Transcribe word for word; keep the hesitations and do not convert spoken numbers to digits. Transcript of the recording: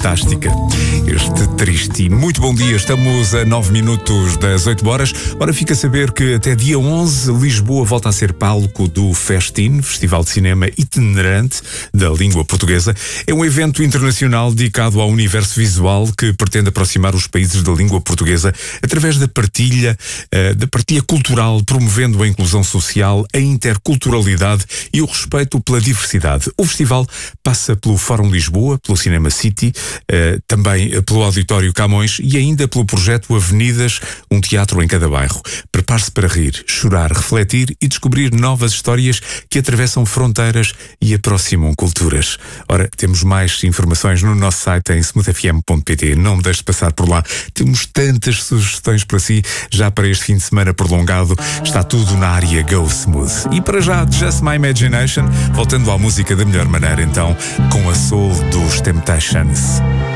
fantástica. Este triste e muito bom dia. Estamos a nove minutos das oito horas. Ora, fica a saber que até dia onze Lisboa volta a ser palco do Festin, Festival de Cinema Itinerante da Língua Portuguesa. É um evento internacional dedicado ao universo visual que pretende aproximar os países da língua portuguesa através da partilha, uh, da partilha cultural, promovendo a inclusão social, a interculturalidade e o respeito pela diversidade. O festival passa pelo Fórum Lisboa, pelo Cinema City, uh, também pelo Auditório Camões e ainda pelo projeto Avenidas, um teatro em cada bairro. Prepare-se para rir, chorar, refletir e descobrir novas histórias que atravessam fronteiras e aproximam culturas. Ora, temos mais informações no nosso site em smooth f m ponto p t. Não me deixe passar por lá. Temos tantas sugestões para si, já para este fim de semana prolongado. Está tudo na área Go Smooth. E para já, Just My Imagination, voltando à música da melhor maneira, então, com a soul dos Temptations.